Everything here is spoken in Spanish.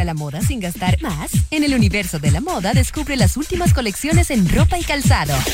la moda sin gastar más? En el universo de la moda descubre las últimas colecciones en ropa y calzado.